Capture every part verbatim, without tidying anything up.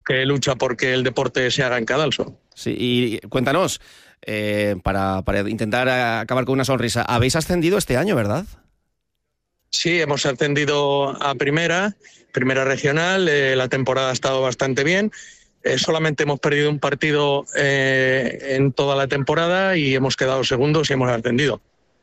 que lucha porque el deporte se haga en Cadalso. Sí, y cuéntanos, eh, para, para intentar acabar con una sonrisa, habéis ascendido este año, ¿verdad? Sí, hemos ascendido a primera, primera regional, eh, la temporada ha estado bastante bien. Eh, solamente hemos perdido un partido eh, en toda la temporada y hemos quedado segundos y hemos ascendido.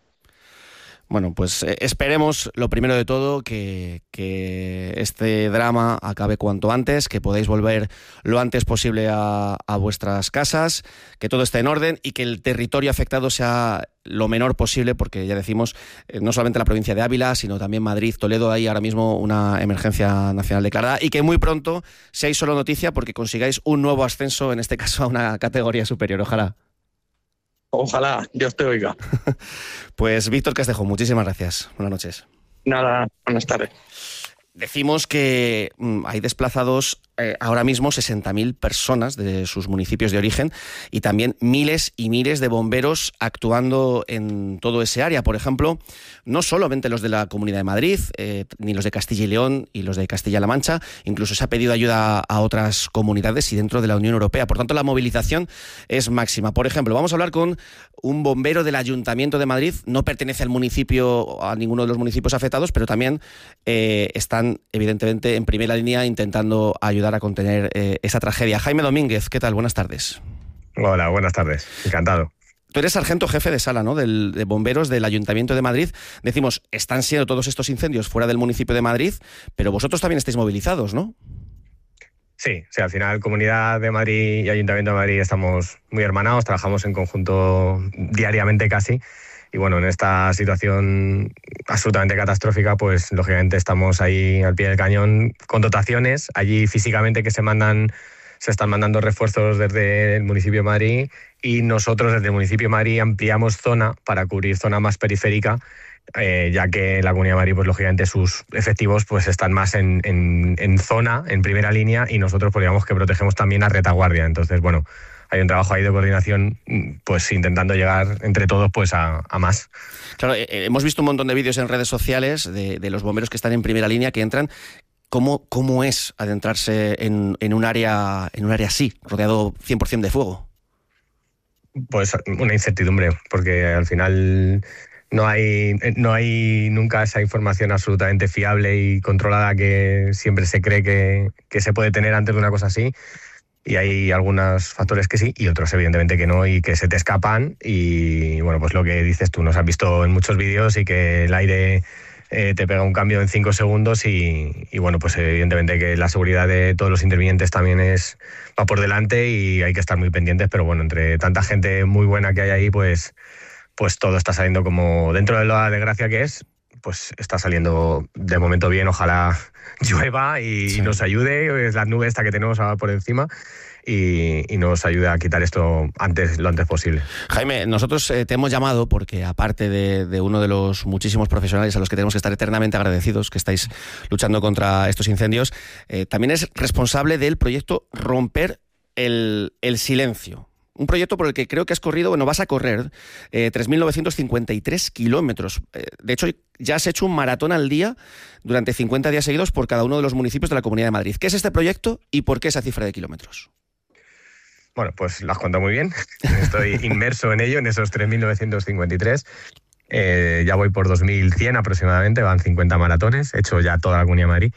Bueno, pues eh, esperemos, lo primero de todo, que, que este drama acabe cuanto antes, que podáis volver lo antes posible a, a vuestras casas, que todo esté en orden y que el territorio afectado sea lo menor posible, porque ya decimos, eh, no solamente la provincia de Ávila, sino también Madrid, Toledo, hay ahora mismo una emergencia nacional declarada, y que muy pronto seáis solo noticia porque consigáis un nuevo ascenso, en este caso a una categoría superior. Ojalá. Ojalá, Dios te oiga. Pues Víctor Castejo, muchísimas gracias. Buenas noches. Nada, buenas tardes. Decimos que mmm, hay desplazados eh, ahora mismo sesenta mil personas de sus municipios de origen y también miles y miles de bomberos actuando en todo ese área. Por ejemplo, no solamente los de la Comunidad de Madrid, eh, ni los de Castilla y León y los de Castilla-La Mancha, incluso se ha pedido ayuda a otras comunidades y dentro de la Unión Europea. Por tanto, la movilización es máxima. Por ejemplo, vamos a hablar con un bombero del Ayuntamiento de Madrid. No pertenece al municipio, a ninguno de los municipios afectados, pero también eh, están, evidentemente, en primera línea intentando ayudar a contener eh, esa tragedia. Jaime Domínguez, ¿qué tal? Buenas tardes. Hola, buenas tardes. Encantado. Tú eres sargento jefe de sala, ¿no?, Del, de bomberos del Ayuntamiento de Madrid. Decimos, están siendo todos estos incendios fuera del municipio de Madrid, pero vosotros también estáis movilizados, ¿no? Sí, sí, al final Comunidad de Madrid y Ayuntamiento de Madrid estamos muy hermanados, trabajamos en conjunto diariamente casi. Y bueno, en esta situación absolutamente catastrófica, pues lógicamente estamos ahí al pie del cañón con dotaciones. Allí físicamente que se mandan, se están mandando refuerzos desde el municipio de Madrid y nosotros desde el municipio de Madrid ampliamos zona para cubrir zona más periférica, eh, ya que la Comunidad de Madrid, pues lógicamente sus efectivos pues están más en, en, en zona, en primera línea, y nosotros pues digamos que protegemos también a retaguardia. Entonces, bueno, hay un trabajo ahí de coordinación, pues intentando llegar entre todos pues a, a más. Claro, eh, hemos visto un montón de vídeos en redes sociales de, de los bomberos que están en primera línea, que entran. ¿Cómo, cómo es adentrarse en, en, un área, en un área así, rodeado cien por ciento de fuego? Pues una incertidumbre, porque al final no hay, no hay nunca esa información absolutamente fiable y controlada que siempre se cree que, que se puede tener antes de una cosa así. Y hay algunos factores que sí y otros evidentemente que no y que se te escapan. Y bueno, pues lo que dices tú, nos has visto en muchos vídeos y que el aire eh, te pega un cambio en cinco segundos y, y bueno, pues evidentemente que la seguridad de todos los intervinientes también es va por delante y hay que estar muy pendientes. Pero bueno, entre tanta gente muy buena que hay ahí, pues, pues todo está saliendo como dentro de la desgracia que es, pues está saliendo de momento bien. Ojalá llueva y sí. nos ayude, es la nube esta que tenemos ahora por encima, y, y nos ayude a quitar esto antes, lo antes posible. Jaime, nosotros eh, te hemos llamado porque aparte de, de uno de los muchísimos profesionales a los que tenemos que estar eternamente agradecidos, que estáis luchando contra estos incendios, eh, también es responsable del proyecto Romper el, el Silencio. Un proyecto por el que creo que has corrido, bueno, vas a correr eh, tres mil novecientos cincuenta y tres kilómetros. Eh, de hecho, ya has hecho un maratón al día durante cincuenta días seguidos por cada uno de los municipios de la Comunidad de Madrid. ¿Qué es este proyecto y por qué esa cifra de kilómetros? Bueno, pues lo has contado muy bien. Estoy inmerso en ello, en esos tres mil novecientos cincuenta y tres. Eh, ya voy por dos mil cien aproximadamente, van cincuenta maratones. He hecho ya toda la Comunidad de Madrid.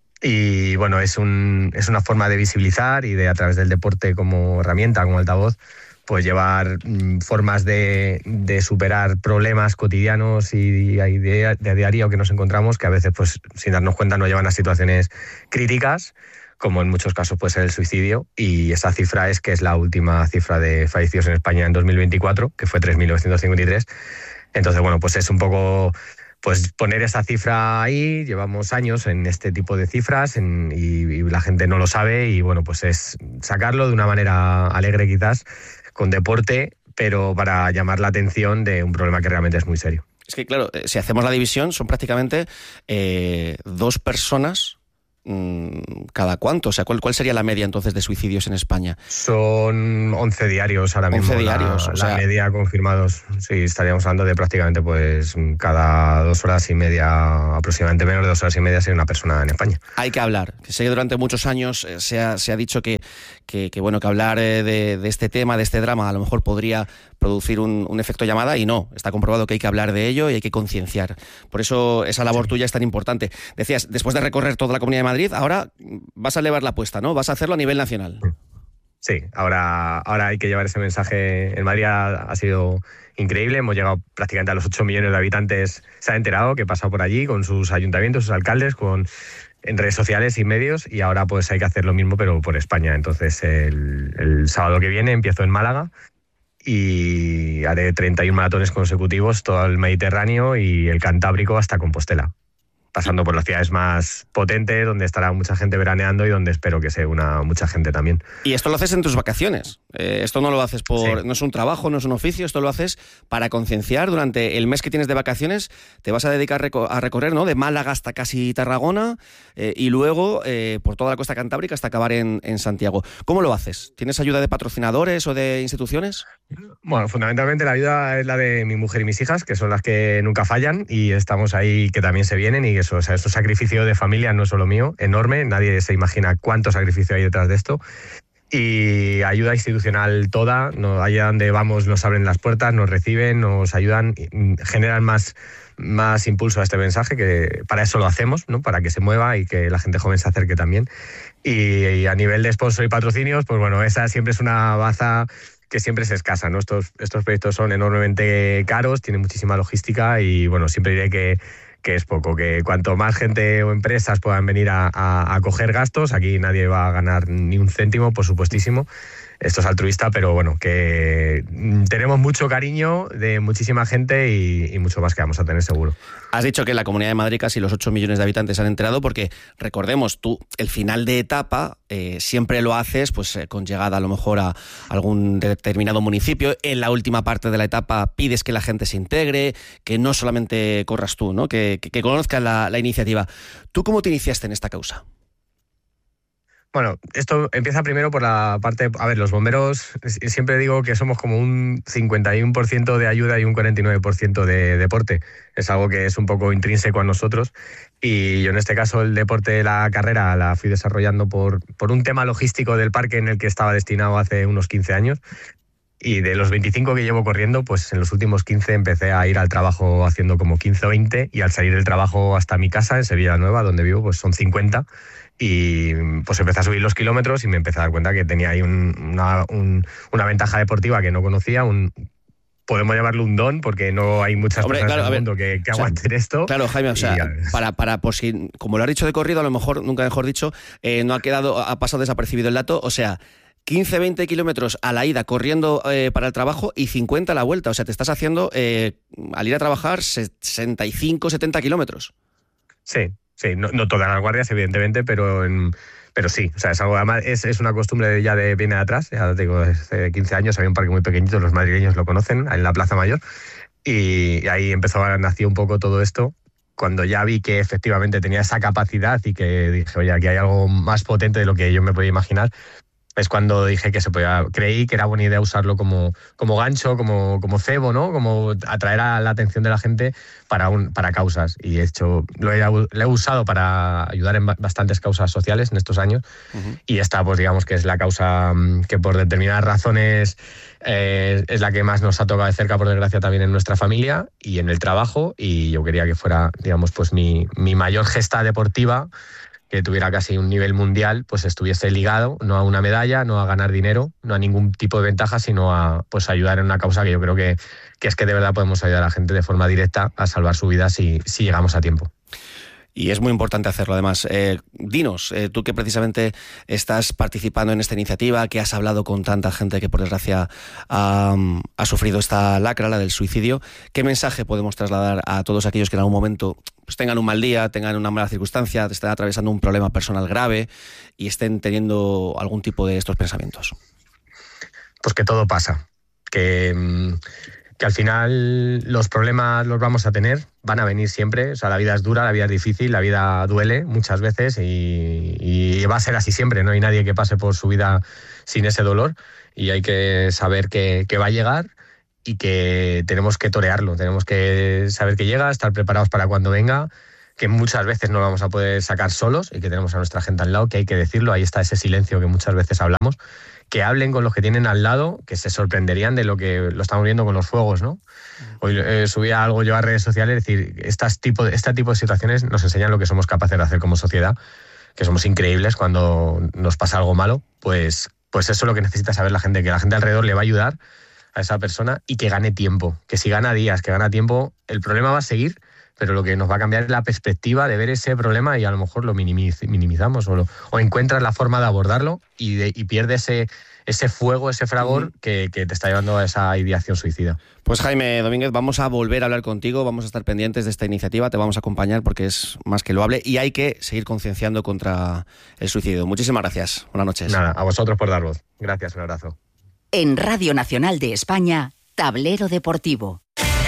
Y bueno, es, un, es una forma de visibilizar y de, a través del deporte como herramienta, como altavoz, pues llevar mm, formas de, de superar problemas cotidianos y de, de, de diario que nos encontramos, que a veces, pues sin darnos cuenta, nos llevan a situaciones críticas, como en muchos casos puede ser el suicidio. Y esa cifra es que es la última cifra de fallecidos en España en dos mil veinticuatro, que fue tres mil novecientos cincuenta y tres. Entonces, bueno, pues es un poco pues poner esa cifra ahí. Llevamos años en este tipo de cifras en, y, y la gente no lo sabe, y bueno, pues es sacarlo de una manera alegre quizás, con deporte, pero para llamar la atención de un problema que realmente es muy serio. Es que claro, si hacemos la división son prácticamente eh, dos personas ¿cada cuánto? O sea, ¿cuál, cuál sería la media entonces de suicidios en España? Son once diarios ahora mismo. once diarios, la, o sea, la media confirmados. Sí, estaríamos hablando de prácticamente pues cada dos horas y media, aproximadamente menos de dos horas y media, sería una persona en España. Hay que hablar. Que sé que durante muchos años se ha, se ha dicho que, que, que, bueno, que hablar de, de este tema, de este drama, a lo mejor podría producir un, un efecto llamada, y no. Está comprobado que hay que hablar de ello y hay que concienciar. Por eso esa labor sí. tuya es tan importante. Decías, después de recorrer toda la Comunidad de Madrid, ahora vas a elevar la apuesta, ¿no? Vas a hacerlo a nivel nacional. Sí, ahora, ahora hay que llevar ese mensaje. En Madrid ha, ha sido increíble, hemos llegado prácticamente a los ocho millones de habitantes, se ha enterado que pasa por allí con sus ayuntamientos, sus alcaldes, con en redes sociales y medios, y ahora pues hay que hacer lo mismo pero por España. Entonces el, el sábado que viene empiezo en Málaga y haré treinta y uno maratones consecutivos, todo el Mediterráneo y el Cantábrico hasta Compostela, pasando por las ciudades más potentes, donde estará mucha gente veraneando y donde espero que se una mucha gente también. Y esto lo haces en tus vacaciones. Eh, esto no lo haces por... Sí. No es un trabajo, no es un oficio, esto lo haces para concienciar. Durante el mes que tienes de vacaciones te vas a dedicar a recorrer, ¿no?, de Málaga hasta casi Tarragona, eh, y luego eh, por toda la costa cantábrica hasta acabar en, en Santiago. ¿Cómo lo haces? ¿Tienes ayuda de patrocinadores o de instituciones? Bueno, fundamentalmente la ayuda es la de mi mujer y mis hijas, que son las que nunca fallan, y estamos ahí, que también se vienen, y eso, o sea, es un sacrificio de familia, no solo mío, enorme. Nadie se imagina cuánto sacrificio hay detrás de esto. Y ayuda institucional toda, no, allá donde vamos nos abren las puertas, nos reciben, nos ayudan, generan más, más impulso a este mensaje, que para eso lo hacemos, ¿no?, para que se mueva y que la gente joven se acerque también. Y, y a nivel de sponsor y patrocinios, pues bueno, esa siempre es una baza que siempre es escasa, ¿no? Estos, estos proyectos son enormemente caros, tienen muchísima logística y bueno, siempre diré que que es poco, que cuanto más gente o empresas puedan venir a, a, a coger gastos, aquí nadie va a ganar ni un céntimo, por supuestísimo. Esto es altruista, pero bueno, que tenemos mucho cariño de muchísima gente y, y mucho más que vamos a tener seguro. Has dicho que en la Comunidad de Madrid casi los ocho millones de habitantes se han enterado, porque recordemos, tú el final de etapa eh, siempre lo haces pues eh, con llegada a lo mejor a algún determinado municipio. En la última parte de la etapa pides que la gente se integre, que no solamente corras tú, ¿no?, que, que, que conozcan la, la iniciativa. ¿Tú cómo te iniciaste en esta causa? Bueno, esto empieza primero por la parte... A ver, los bomberos, siempre digo que somos como un cincuenta y uno por ciento de ayuda y un cuarenta y nueve por ciento de deporte. Es algo que es un poco intrínseco a nosotros. Y yo en este caso el deporte de la carrera la fui desarrollando por, por un tema logístico del parque en el que estaba destinado hace unos quince años. Y de los veinticinco que llevo corriendo, pues en los últimos quince empecé a ir al trabajo haciendo como quince o veinte, y al salir del trabajo hasta mi casa en Sevilla Nueva, donde vivo, pues son cincuenta. Y pues empecé a subir los kilómetros y me empecé a dar cuenta que tenía ahí un, una, un, una ventaja deportiva que no conocía, un, podemos llamarlo un don, porque no hay muchas Hombre, personas claro, en el mundo que, que o sea, aguanten esto. Claro, Jaime, o sea, y, para, para, por si, como lo has dicho de corrido, a lo mejor, nunca mejor dicho, eh, no ha quedado, ha pasado desapercibido el dato, o sea, quince, veinte kilómetros a la ida corriendo eh, para el trabajo y cincuenta a la vuelta, o sea, te estás haciendo, eh, al ir a trabajar, sesenta y cinco, setenta kilómetros. Sí. Sí, no, no todas las guardias, evidentemente, pero en, pero sí, o sea, es algo, además es, es una costumbre ya de viene de atrás. Ya tengo desde quince años, había un parque muy pequeñito, los madrileños lo conocen, en la Plaza Mayor, y ahí empezó a nacer un poco todo esto. Cuando ya vi que efectivamente tenía esa capacidad y que dije, oye, aquí hay algo más potente de lo que yo me podía imaginar, es cuando dije que se podía, creí que era buena idea usarlo como, como gancho, como, como cebo, ¿no? Como atraer a la atención de la gente para, un, para causas. Y de hecho lo he, lo he usado para ayudar en bastantes causas sociales en estos años. Uh-huh. Y esta, pues digamos que es la causa que por determinadas razones eh, es la que más nos ha tocado de cerca, por desgracia, también en nuestra familia y en el trabajo. Y yo quería que fuera, digamos, pues mi, mi mayor gesta deportiva, que tuviera casi un nivel mundial, pues estuviese ligado no a una medalla, no a ganar dinero, no a ningún tipo de ventaja, sino a pues ayudar en una causa que yo creo que, que es que de verdad podemos ayudar a la gente de forma directa a salvar su vida si, si llegamos a tiempo. Y es muy importante hacerlo, además. Eh, dinos, eh, tú que precisamente estás participando en esta iniciativa, que has hablado con tanta gente que por desgracia ha, ha sufrido esta lacra, la del suicidio, ¿qué mensaje podemos trasladar a todos aquellos que en algún momento pues, tengan un mal día, tengan una mala circunstancia, estén atravesando un problema personal grave y estén teniendo algún tipo de estos pensamientos? Pues que todo pasa, que... que al final los problemas los vamos a tener, van a venir siempre. O sea, la vida es dura, la vida es difícil, la vida duele muchas veces y, y va a ser así siempre. No hay nadie que pase por su vida sin ese dolor y hay que saber que, que va a llegar y que tenemos que torearlo. Tenemos que saber que llega, estar preparados para cuando venga, que muchas veces no lo vamos a poder sacar solos y que tenemos a nuestra gente al lado, que hay que decirlo. Ahí está ese silencio que muchas veces hablamos. Que hablen con los que tienen al lado, que se sorprenderían de lo que lo estamos viendo con los fuegos, ¿no? Hoy eh, subía algo yo a redes sociales, es decir, estas tipo de, este tipo de situaciones nos enseñan lo que somos capaces de hacer como sociedad, que somos increíbles cuando nos pasa algo malo, pues, pues eso es lo que necesita saber la gente, que la gente alrededor le va a ayudar a esa persona y que gane tiempo, que si gana días, que gana tiempo, el problema va a seguir, pero lo que nos va a cambiar es la perspectiva de ver ese problema y a lo mejor lo minimiz, minimizamos o, lo, o encuentras la forma de abordarlo y, de, y pierdes ese, ese fuego, ese fragor uh-huh. que, que te está llevando a esa ideación suicida. Pues Jaime Domínguez, vamos a volver a hablar contigo, vamos a estar pendientes de esta iniciativa, te vamos a acompañar porque es más que loable y hay que seguir concienciando contra el suicidio. Muchísimas gracias, buenas noches. Nada, a vosotros por dar voz. Gracias, un abrazo. En Radio Nacional de España, Tablero Deportivo.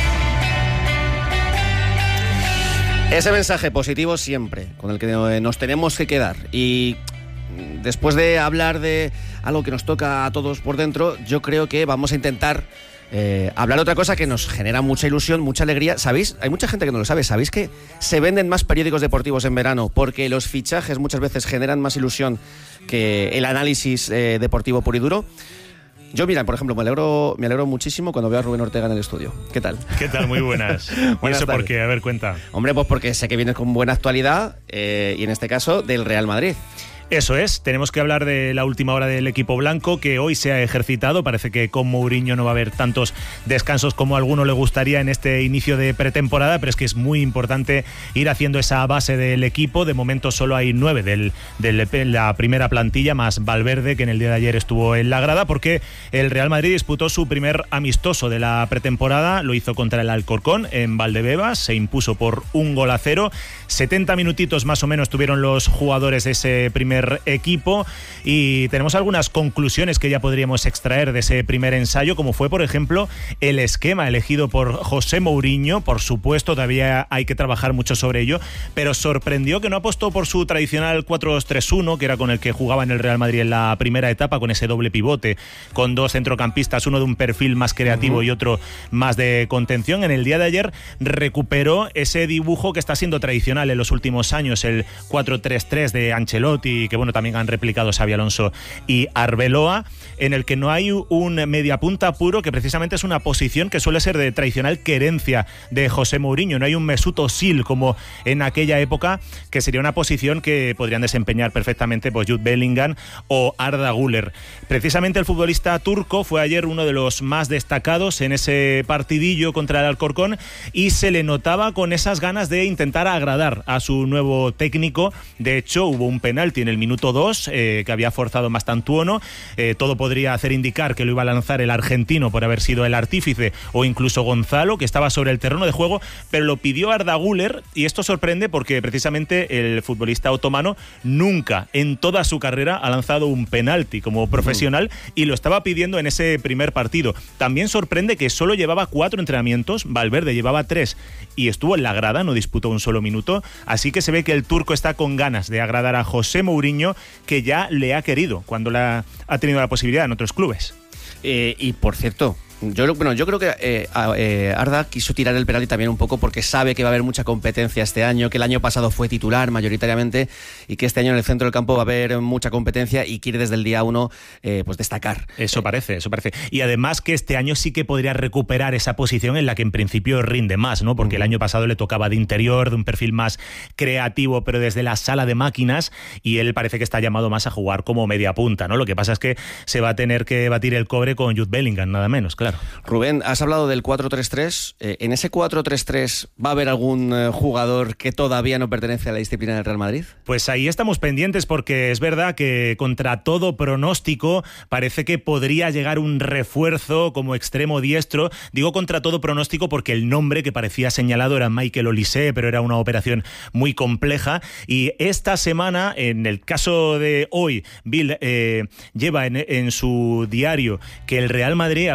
Ese mensaje positivo siempre, con el que nos tenemos que quedar. Y después de hablar de algo que nos toca a todos por dentro, yo creo que vamos a intentar eh, hablar de otra cosa que nos genera mucha ilusión, mucha alegría. ¿Sabéis? Hay mucha gente que no lo sabe. ¿Sabéis que se venden más periódicos deportivos en verano? Porque los fichajes muchas veces generan más ilusión que el análisis eh, deportivo puro y duro. Yo, mira, por ejemplo, me alegro, me alegro muchísimo cuando veo a Rubén Ortega en el estudio. ¿Qué tal? ¿Qué tal? Muy buenas. ¿Y eso por qué? A ver, cuenta. Hombre, pues porque sé que vienes con buena actualidad eh, y en este caso del Real Madrid. Eso es, tenemos que hablar de la última hora del equipo blanco que hoy se ha ejercitado. Parece que con Mourinho no va a haber tantos descansos como a alguno le gustaría en este inicio de pretemporada, pero es que es muy importante ir haciendo esa base del equipo. De momento solo hay nueve de del, la primera plantilla, más Valverde, que en el día de ayer estuvo en la grada, porque el Real Madrid disputó su primer amistoso de la pretemporada, lo hizo contra el Alcorcón en Valdebebas, se impuso por un gol a cero. setenta minutitos más o menos tuvieron los jugadores de ese primer equipo y tenemos algunas conclusiones que ya podríamos extraer de ese primer ensayo, como fue por ejemplo el esquema elegido por José Mourinho. Por supuesto todavía hay que trabajar mucho sobre ello, pero sorprendió que no apostó por su tradicional cuatro dos tres uno, que era con el que jugaba en el Real Madrid en la primera etapa, con ese doble pivote, con dos centrocampistas, uno de un perfil más creativo uh-huh. y otro más de contención. En el día de ayer recuperó ese dibujo que está siendo tradicional en los últimos años, el cuatro tres tres de Ancelotti, que bueno, también han replicado Xabi Alonso y Arbeloa, en el que no hay un mediapunta puro, que precisamente es una posición que suele ser de tradicional querencia de José Mourinho. No hay un Mesut Özil como en aquella época, que sería una posición que podrían desempeñar perfectamente pues Jude Bellingham o Arda Güler. Precisamente el futbolista turco fue ayer uno de los más destacados en ese partidillo contra el Alcorcón y se le notaba con esas ganas de intentar agradar a su nuevo técnico. De hecho, hubo un penalti en el minuto dos eh, que había forzado Mastantuono. Eh, todo podría hacer indicar que lo iba a lanzar el argentino por haber sido el artífice, o incluso Gonzalo, que estaba sobre el terreno de juego, pero lo pidió Arda Güler, y esto sorprende porque precisamente el futbolista otomano nunca en toda su carrera ha lanzado un penalti como profesional y lo estaba pidiendo en ese primer partido. También sorprende que solo llevaba cuatro entrenamientos, Valverde llevaba tres y estuvo en la grada, no disputó un solo minuto, así que se ve que el turco está con ganas de agradar a José Mourinho, que ya le ha querido cuando la, ha tenido la posibilidad en otros clubes. Eh, y por cierto, Yo, bueno, yo creo que eh, eh, Arda quiso tirar el penalti también un poco porque sabe que va a haber mucha competencia este año, que el año pasado fue titular mayoritariamente y que este año en el centro del campo va a haber mucha competencia y quiere desde el día uno eh, pues destacar. Eso parece, eso parece. Y además que este año sí que podría recuperar esa posición en la que en principio rinde más, ¿no? Porque uh-huh. el año pasado le tocaba de interior, de un perfil más creativo, pero desde la sala de máquinas, y él parece que está llamado más a jugar como media punta, ¿no? Lo que pasa es que se va a tener que batir el cobre con Jude Bellingham, nada menos, claro. Rubén, has hablado del cuatro tres tres. Eh, ¿En ese cuatro tres tres va a haber algún eh, jugador que todavía no pertenece a la disciplina del Real Madrid? Pues ahí estamos pendientes, porque es verdad que contra todo pronóstico parece que podría llegar un refuerzo como extremo diestro. Digo contra todo pronóstico porque el nombre que parecía señalado era Michael Olise, pero era una operación muy compleja. Y esta semana, en el caso de hoy, Bill eh, lleva en, en su diario que el Real Madrid habría iniciado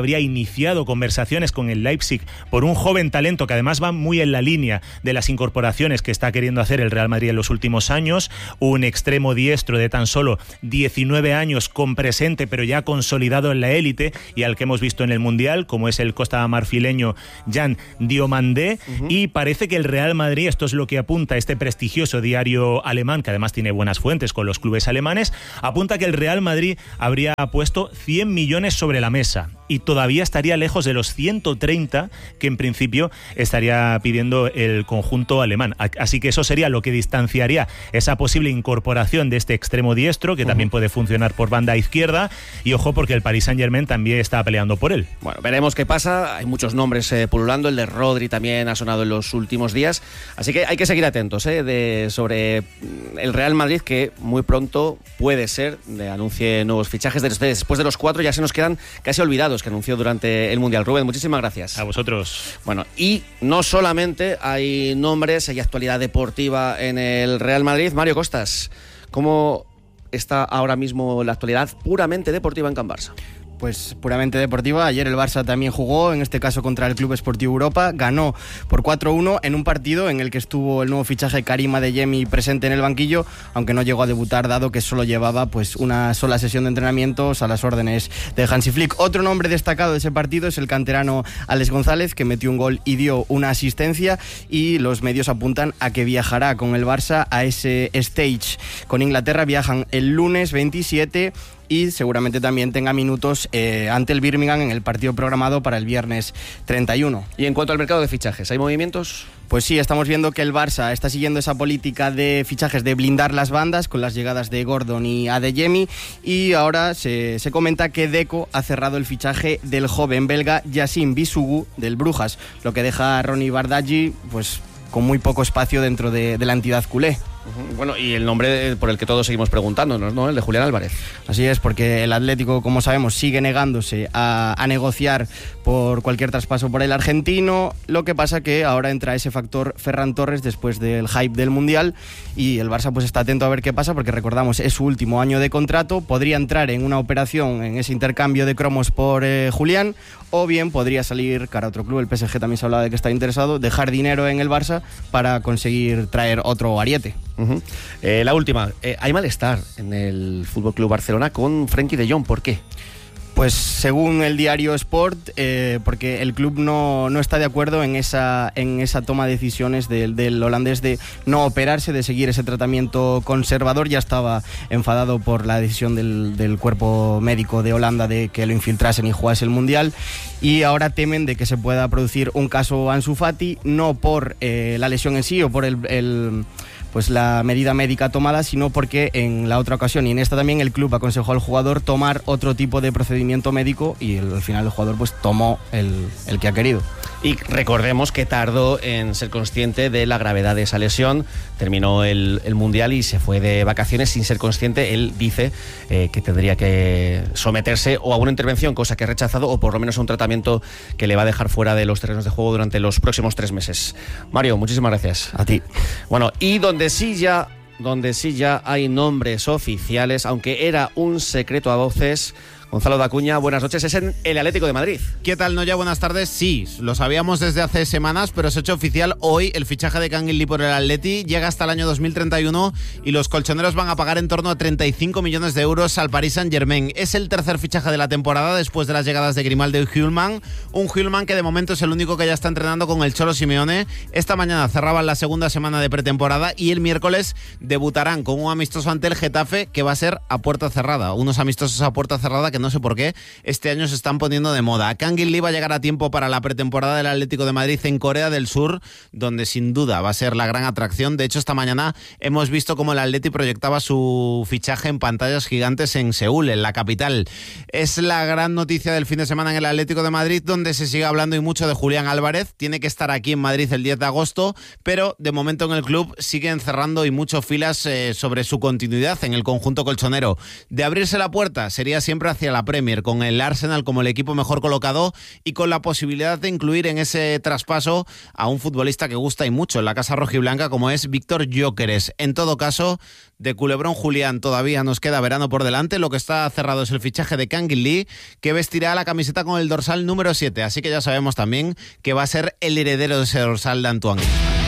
iniciado conversaciones con el Leipzig por un joven talento que además va muy en la línea de las incorporaciones que está queriendo hacer el Real Madrid en los últimos años, un extremo diestro de tan solo diecinueve años con presente pero ya consolidado en la élite y al que hemos visto en el Mundial, como es el costa marfileño Jan Diomandé. Uh-huh. Y parece que el Real Madrid, esto es lo que apunta este prestigioso diario alemán, que además tiene buenas fuentes con los clubes alemanes, apunta que el Real Madrid habría puesto cien millones sobre la mesa y todavía estaría lejos de los ciento treinta que en principio estaría pidiendo el conjunto alemán. Así que eso sería lo que distanciaría esa posible incorporación de este extremo diestro, que uh-huh. también puede funcionar por banda izquierda, y ojo porque el Paris Saint-Germain también está peleando por él. Bueno, veremos qué pasa. Hay muchos nombres eh, pululando, el de Rodri también ha sonado en los últimos días, así que hay que seguir atentos eh, de, sobre el Real Madrid, que muy pronto puede ser de anuncie nuevos fichajes. Después de los cuatro ya se nos quedan casi olvidados que anunció durante el Mundial. Rubén, muchísimas gracias. A vosotros. Bueno, y no solamente hay nombres, hay actualidad deportiva en el Real Madrid. Mario Costas, ¿cómo está ahora mismo la actualidad puramente deportiva en Can Barça? Pues puramente deportiva. Ayer el Barça también jugó, en este caso contra el Club Esportiu Europa, ganó por cuatro uno en un partido en el que estuvo el nuevo fichaje Karim Adeyemi presente en el banquillo, aunque no llegó a debutar dado que solo llevaba pues una sola sesión de entrenamientos a las órdenes de Hansi Flick. Otro nombre destacado de ese partido es el canterano Alex González, que metió un gol y dio una asistencia, y los medios apuntan a que viajará con el Barça a ese stage con Inglaterra. Viajan el lunes veintisiete y seguramente también tenga minutos eh, ante el Birmingham en el partido programado para el viernes treinta y uno. Y en cuanto al mercado de fichajes, ¿hay movimientos? Pues sí, estamos viendo que el Barça está siguiendo esa política de fichajes de blindar las bandas con las llegadas de Gordon y Adeyemi, y ahora se, se comenta que Deco ha cerrado el fichaje del joven belga Yacine Bisugu del Brujas, lo que deja a Ronny Bardghji pues con muy poco espacio dentro de, de la entidad culé. Bueno, y el nombre por el que todos seguimos preguntándonos, ¿no? El de Julián Álvarez. Así es, porque el Atlético, como sabemos, sigue negándose a, a negociar por cualquier traspaso por el argentino. Lo que pasa que ahora entra ese factor Ferran Torres después del hype del Mundial, y el Barça pues está atento a ver qué pasa, porque recordamos, es su último año de contrato. Podría entrar en una operación, en ese intercambio de cromos por eh, Julián, o bien podría salir cara a otro club. El P S G también se hablaba de que está interesado, dejar dinero en el Barça para conseguir traer otro ariete. Uh-huh. Eh, la última, eh, hay malestar en el F C Barcelona con Frenkie de Jong, ¿por qué? Pues según el diario Sport, eh, porque el club no, no está de acuerdo en esa, en esa toma de decisiones del, del holandés de no operarse, de seguir ese tratamiento conservador. Ya estaba enfadado por la decisión del, del cuerpo médico de Holanda de que lo infiltrasen y jugase el Mundial, y ahora temen de que se pueda producir un caso Ansu Fati, no por eh, la lesión en sí o por el... el pues la medida médica tomada, sino porque en la otra ocasión y en esta también el club aconsejó al jugador tomar otro tipo de procedimiento médico, y el, al final el jugador pues tomó el, el que ha querido. Y recordemos que tardó en ser consciente de la gravedad de esa lesión, terminó el, el Mundial y se fue de vacaciones sin ser consciente. Él dice eh, que tendría que someterse o a una intervención, cosa que ha rechazado, o por lo menos a un tratamiento que le va a dejar fuera de los terrenos de juego durante los próximos tres meses. Mario, muchísimas gracias. A ti. Bueno, y donde sí ya, donde sí ya hay nombres oficiales, aunque era un secreto a voces, Gonzalo Dacuña, buenas noches, es en el Atlético de Madrid. ¿Qué tal, Noya? Buenas tardes. Sí, lo sabíamos desde hace semanas, pero se ha hecho oficial hoy el fichaje de Kangin Lee por el Atleti. Llega hasta el año dos mil treinta y uno y los colchoneros van a pagar en torno a treinta y cinco millones de euros al Paris Saint-Germain. Es el tercer fichaje de la temporada después de las llegadas de Grimaldo y Hjulman. Un Hjulman que de momento es el único que ya está entrenando con el Cholo Simeone. Esta mañana cerraban la segunda semana de pretemporada y el miércoles debutarán con un amistoso ante el Getafe, que va a ser a puerta cerrada. Unos amistosos a puerta cerrada que no sé por qué este año se están poniendo de moda. Kangin Lee va a llegar a tiempo para la pretemporada del Atlético de Madrid en Corea del Sur, donde sin duda va a ser la gran atracción. De hecho, esta mañana hemos visto cómo el Atleti proyectaba su fichaje en pantallas gigantes en Seúl, en la capital. Es la gran noticia del fin de semana en el Atlético de Madrid, donde se sigue hablando y mucho de Julián Álvarez. Tiene que estar aquí en Madrid el diez de agosto, pero de momento en el club siguen cerrando y mucho filas eh, sobre su continuidad en el conjunto colchonero. De abrirse la puerta sería siempre hacia el la Premier, con el Arsenal como el equipo mejor colocado y con la posibilidad de incluir en ese traspaso a un futbolista que gusta y mucho en la casa rojiblanca, como es Víctor Gyökeres. En todo caso, de Culebrón Julián todavía nos queda verano por delante. Lo que está cerrado es el fichaje de Kangin Lee, que vestirá la camiseta con el dorsal número siete, así que ya sabemos también que va a ser el heredero de ese dorsal de Antoine.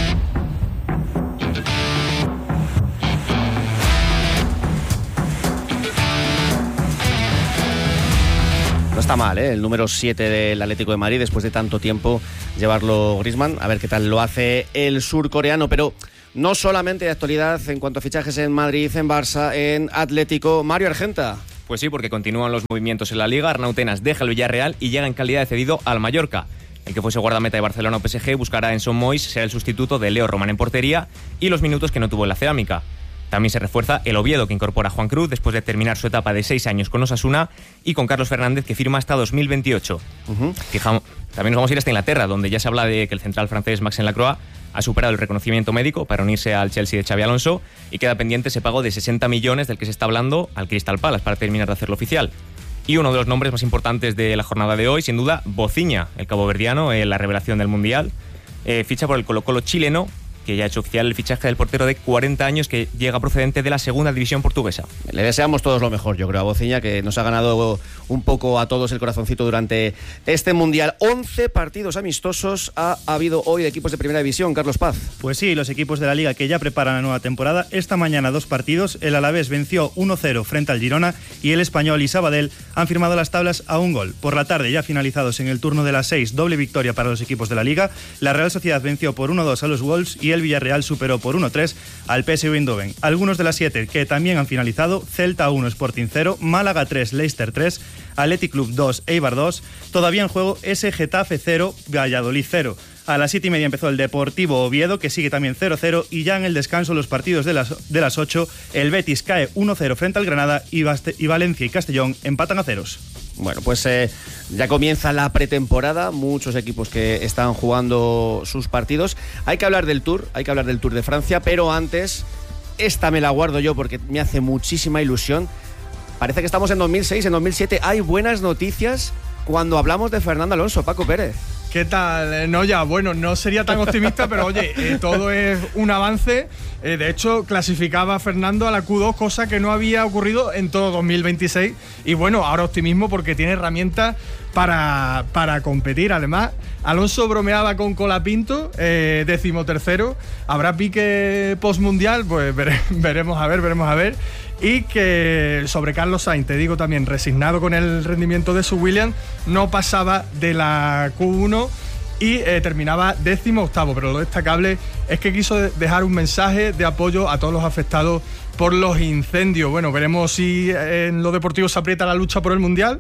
No está mal, ¿eh? El número siete del Atlético de Madrid, después de tanto tiempo llevarlo Griezmann. A ver qué tal lo hace el surcoreano, pero no solamente de actualidad en cuanto a fichajes en Madrid, en Barça, en Atlético. Mario Argenta. Pues sí, porque continúan los movimientos en la Liga. Arnau Tenas deja el Villarreal y llega en calidad de cedido al Mallorca. El que fuese guardameta de Barcelona o P S G buscará en Son Mois, será el sustituto de Leo Román en portería y los minutos que no tuvo en la Cerámica. También se refuerza el Oviedo, que incorpora a Juan Cruz después de terminar su etapa de seis años con Osasuna, y con Carlos Fernández, que firma hasta dos mil veintiocho. Uh-huh. Fijamos, también nos vamos a ir hasta Inglaterra, donde ya se habla de que el central francés Maxence Lacroix ha superado el reconocimiento médico para unirse al Chelsea de Xabi Alonso y queda pendiente ese pago de sesenta millones del que se está hablando al Crystal Palace para terminar de hacerlo oficial. Y uno de los nombres más importantes de la jornada de hoy, sin duda, Bociña, el caboverdiano, eh, la revelación del Mundial, eh, ficha por el Colo-Colo chileno, que ya ha hecho oficial el fichaje del portero de cuarenta años que llega procedente de la segunda división portuguesa. Le deseamos todos lo mejor, yo creo, a Bociña, que nos ha ganado un poco a todos el corazoncito durante este Mundial. once partidos amistosos ha habido hoy de equipos de Primera División. Carlos Paz. Pues sí, los equipos de la Liga que ya preparan la nueva temporada. Esta mañana dos partidos. El Alavés venció uno cero frente al Girona y el Español y Sabadell han firmado las tablas a un gol. Por la tarde, ya finalizados en el turno de las seis, doble victoria para los equipos de la Liga. La Real Sociedad venció por uno dos a los Wolves y el Villarreal superó por uno tres al P S V Eindhoven. Algunos de las siete que también han finalizado: Celta uno, Sporting cero, Málaga tres, Leicester tres, Athletic Club dos, Eibar dos. Todavía en juego ese Getafe cero, Valladolid cero. A las siete y media empezó el Deportivo Oviedo, que sigue también cero cero, y ya en el descanso los partidos de las, de las ocho, el Betis cae uno cero frente al Granada y, Baste- y Valencia y Castellón empatan a ceros. Bueno, pues eh, ya comienza la pretemporada, muchos equipos que están jugando sus partidos. Hay que hablar del Tour, hay que hablar del Tour de Francia, pero antes, esta me la guardo yo porque me hace muchísima ilusión. Parece que estamos en dos mil seis, en dos mil siete. Hay buenas noticias cuando hablamos de Fernando Alonso. Paco Pérez. ¿Qué tal? No, ya, bueno, no sería tan optimista, pero oye, eh, todo es un avance. Eh, de hecho, clasificaba a Fernando a la Q dos, cosa que no había ocurrido en todo dos mil veintiséis. Y bueno, ahora optimismo porque tiene herramientas para, para competir. Además, Alonso bromeaba con Colapinto, eh, decimotercero. Habrá pique postmundial, pues vere, veremos a ver, veremos a ver. Y que sobre Carlos Sainz, te digo también, resignado con el rendimiento de su Williams, no pasaba de la Q uno y eh, terminaba décimo octavo. Pero lo destacable es que quiso dejar un mensaje de apoyo a todos los afectados por los incendios. Bueno, veremos si en lo deportivo se aprieta la lucha por el Mundial.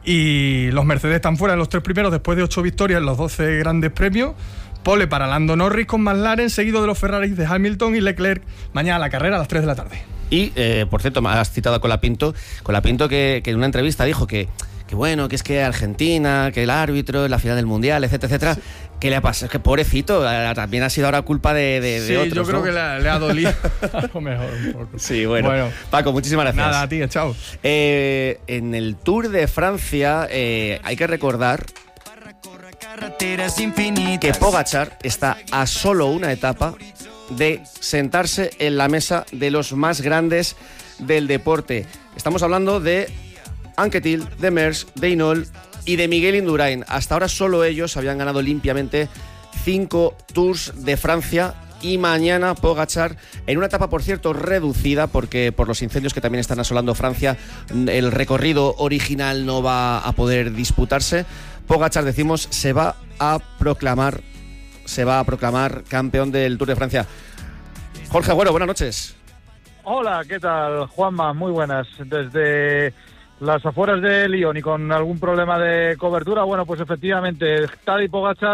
Y los Mercedes están fuera en los tres primeros después de ocho victorias en los doce grandes premios. Pole para Lando Norris con McLaren, seguido de los Ferraris de Hamilton y Leclerc. Mañana la carrera a las tres de la tarde. Y, eh, por cierto, me has citado a Colapinto. Colapinto que, que en una entrevista dijo que, que bueno, que es que Argentina, que el árbitro, la final del Mundial, etcétera, etcétera. Sí. ¿Qué le ha pasado? Es que pobrecito, también ha sido ahora culpa de, de, sí, de otros, yo creo ¿no? que le, le ha dolido a lo mejor un poco. Sí, bueno. bueno. Paco, muchísimas gracias. Nada, a ti, chao. Eh, en el Tour de Francia eh, hay que recordar que Pogačar está a solo una etapa de sentarse en la mesa de los más grandes del deporte. Estamos hablando de Anquetil, de Merckx, de Hinault y de Miguel Indurain. Hasta ahora solo ellos habían ganado limpiamente cinco Tours de Francia. Y mañana Pogačar, en una etapa, por cierto, reducida, porque por los incendios que también están asolando Francia, el recorrido original no va a poder disputarse. Pogačar, decimos, se va a proclamar, se va a proclamar campeón del Tour de Francia. Jorge Agüero, buenas noches. Hola, ¿qué tal, Juanma? Muy buenas. Desde las afueras de Lyon y con algún problema de cobertura, bueno, pues efectivamente, Tadej Pogačar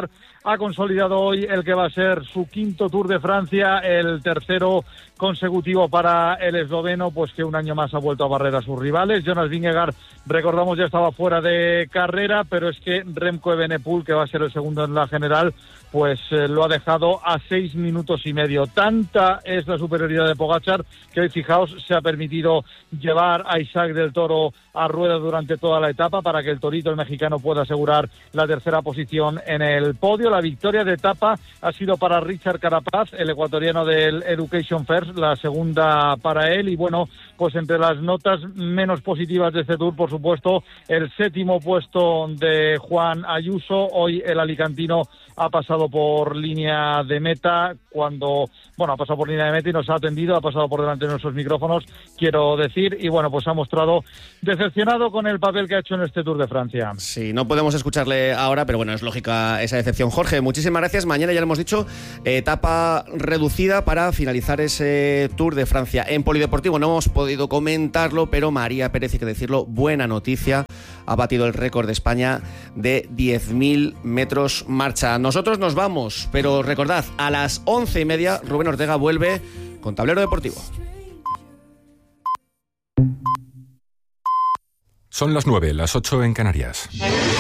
ha consolidado hoy el que va a ser su quinto Tour de Francia, el tercero consecutivo para el esloveno, pues que un año más ha vuelto a barrer a sus rivales. Jonas Vingegaard, recordamos, ya estaba fuera de carrera, pero es que Remco Evenepoel, que va a ser el segundo en la general, pues eh, lo ha dejado a seis minutos y medio. Tanta es la superioridad de Pogačar que hoy, fijaos, se ha permitido llevar a Isaac del Toro a rueda durante toda la etapa para que el torito, el mexicano, pueda asegurar la tercera posición en el podio. La victoria de etapa ha sido para Richard Carapaz, el ecuatoriano del Education First, la segunda para él. Y bueno, pues entre las notas menos positivas de este Tour, por supuesto, el séptimo puesto de Juan Ayuso. Hoy el alicantino ha pasado por línea de meta cuando, bueno, ha pasado por línea de meta y nos ha atendido, ha pasado por delante de nuestros micrófonos, quiero decir, y bueno, pues ha mostrado decepcionado con el papel que ha hecho en este Tour de Francia. Sí, no podemos escucharle ahora, pero bueno, es lógica esa decepción. Jorge, muchísimas gracias. Mañana, ya lo hemos dicho, etapa reducida para finalizar ese Tour de Francia. En Polideportivo no hemos podido comentarlo, pero María Pérez, hay que decirlo, buena noticia, ha batido el récord de España de diez mil metros marcha. Nosotros nos vamos, pero recordad, a las once y media Rubén Ortega vuelve con Tablero Deportivo. Son las nueve, las ocho en Canarias.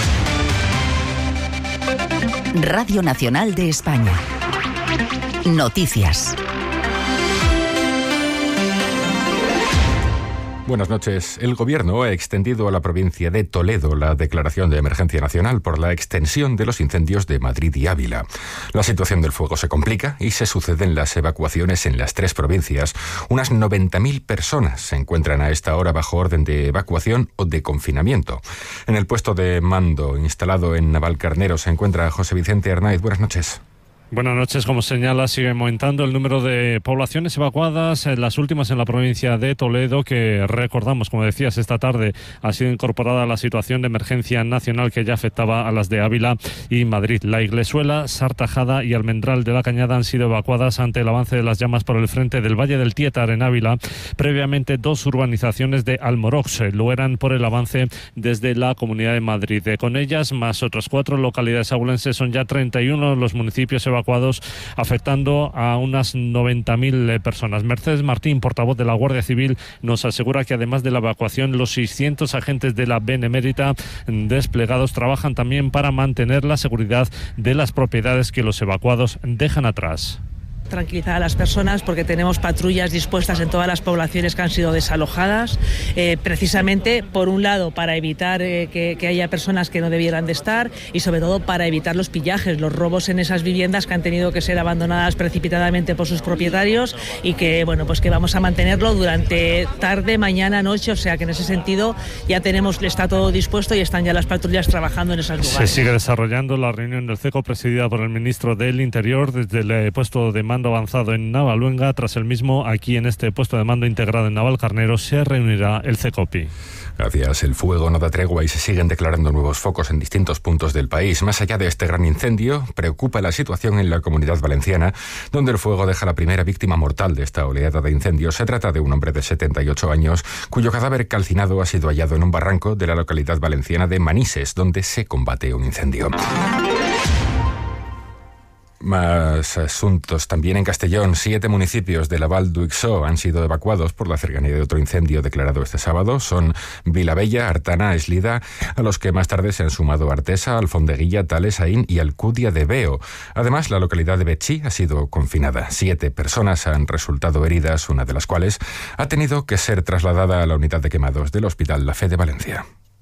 Radio Nacional de España. Noticias. Buenas noches. El Gobierno ha extendido a la provincia de Toledo la declaración de emergencia nacional por la extensión de los incendios de Madrid y Ávila. La situación del fuego se complica y se suceden las evacuaciones en las tres provincias. Unas noventa mil personas se encuentran a esta hora bajo orden de evacuación o de confinamiento. En el puesto de mando instalado en Navalcarnero se encuentra José Vicente Arnaiz. Buenas noches. Buenas noches. Como señala, sigue aumentando el número de poblaciones evacuadas, las últimas en la provincia de Toledo, que recordamos, como decías, esta tarde ha sido incorporada a la situación de emergencia nacional que ya afectaba a las de Ávila y Madrid. La Iglesuela, Sartajada y Almendral de la Cañada han sido evacuadas ante el avance de las llamas por el frente del Valle del Tietar en Ávila. Previamente, dos urbanizaciones de Almorox lo eran por el avance desde la Comunidad de Madrid. Con ellas, más otras cuatro localidades abulenses, son ya treinta y uno los municipios evacuados evacuados, afectando a unas noventa mil personas. Mercedes Martín, portavoz de la Guardia Civil, nos asegura que además de la evacuación, los seiscientos agentes de la Benemérita desplegados trabajan también para mantener la seguridad de las propiedades que los evacuados dejan atrás. Tranquilizar a las personas porque tenemos patrullas dispuestas en todas las poblaciones que han sido desalojadas, eh, precisamente por un lado para evitar eh, que, que haya personas que no debieran de estar y sobre todo para evitar los pillajes, los robos en esas viviendas que han tenido que ser abandonadas precipitadamente por sus propietarios y que bueno, pues que vamos a mantenerlo durante tarde, mañana, noche, o sea que en ese sentido ya tenemos, está todo dispuesto y están ya las patrullas trabajando en esos lugares. Se sigue desarrollando la reunión del CECO presidida por el ministro del Interior desde el puesto de mando avanzado en Navaluenga. Tras el mismo, aquí en este puesto de mando integrado en Navalcarnero se reunirá el CECOPI. Gracias. El fuego no da tregua y se siguen declarando nuevos focos en distintos puntos del país. Más allá de este gran incendio, preocupa la situación en la Comunidad Valenciana, donde el fuego deja la primera víctima mortal de esta oleada de incendios. Se trata de un hombre de setenta y ocho años, cuyo cadáver calcinado ha sido hallado en un barranco de la localidad valenciana de Manises, donde se combate un incendio. Más asuntos también en Castellón. Siete municipios de la Val d'Uixó han sido evacuados por la cercanía de otro incendio declarado este sábado. Son Vilabella, Artana, Eslida, a los que más tarde se han sumado Artesa, Alfondeguilla, Tales, Aín y Alcudia de Veo. Además, la localidad de Betxí ha sido confinada. Siete personas han resultado heridas, una de las cuales ha tenido que ser trasladada a la unidad de quemados del Hospital La Fe de Valencia.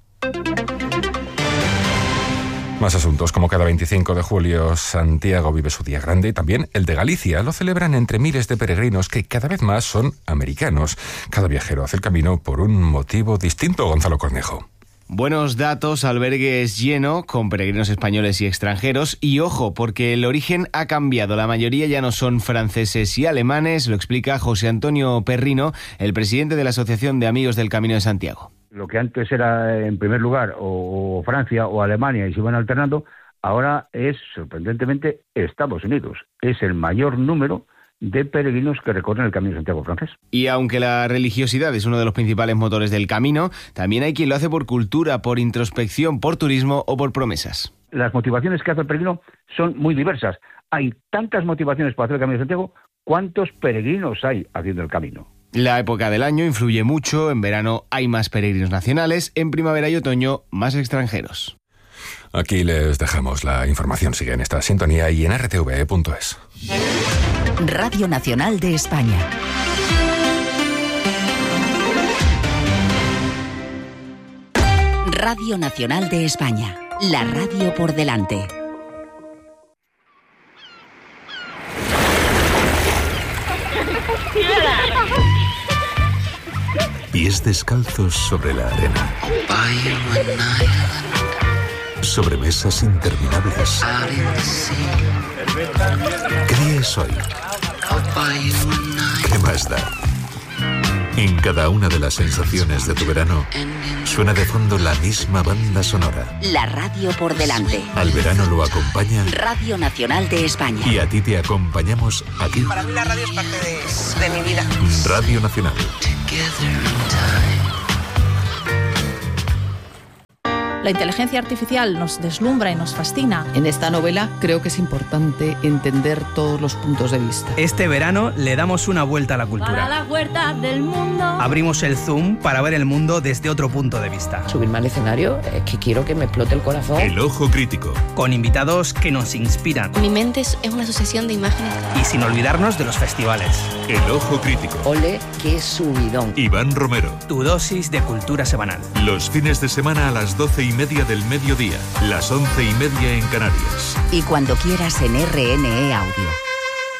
Más asuntos. Como cada veinticinco de julio, Santiago vive su día grande y también el de Galicia. Lo celebran entre miles de peregrinos que cada vez más son americanos. Cada viajero hace el camino por un motivo distinto. Gonzalo Cornejo. Buenos datos, albergues lleno, con peregrinos españoles y extranjeros. Y ojo, porque el origen ha cambiado. La mayoría ya no son franceses y alemanes. Lo explica José Antonio Perrino, el presidente de la Asociación de Amigos del Camino de Santiago. Lo que antes era, en primer lugar, o Francia o Alemania y se iban alternando, ahora es, sorprendentemente, Estados Unidos. Es el mayor número de peregrinos que recorren el Camino de Santiago francés. Y aunque la religiosidad es uno de los principales motores del camino, también hay quien lo hace por cultura, por introspección, por turismo o por promesas. las motivaciones que hace el peregrino son muy diversas. Hay tantas motivaciones para hacer el Camino de Santiago, ¿cuántos peregrinos hay haciendo el camino? La época del año influye mucho. En verano hay más peregrinos nacionales, en primavera y otoño más extranjeros. Aquí les dejamos la información. Sigue en esta sintonía y en r t v punto es. Radio Nacional de España. Radio Nacional de España. La radio por delante. Pies descalzos sobre la arena. Sobre mesas interminables. ¿Qué día es hoy? ¿Qué más da? En cada una de las sensaciones de tu verano suena de fondo la misma banda sonora. La radio por delante. Al verano lo acompaña Radio Nacional de España. Y a ti te acompañamos aquí. Para mí la radio es parte de, de mi vida. Radio Nacional. La inteligencia artificial nos deslumbra y nos fascina. En esta novela creo que es importante entender todos los puntos de vista. Este verano le damos una vuelta a la cultura. Para la huerta del mundo. Abrimos el zoom para ver el mundo desde otro punto de vista. Subirme al escenario es que quiero que me explote el corazón. El ojo crítico. Con invitados que nos inspiran. Mi mente es una asociación de imágenes. Y sin olvidarnos de los festivales. El ojo crítico. Ole, qué subidón. Iván Romero. Tu dosis de cultura semanal. Los fines de semana a las doce y media del mediodía, las once y media en Canarias. Y cuando quieras en R N E Audio.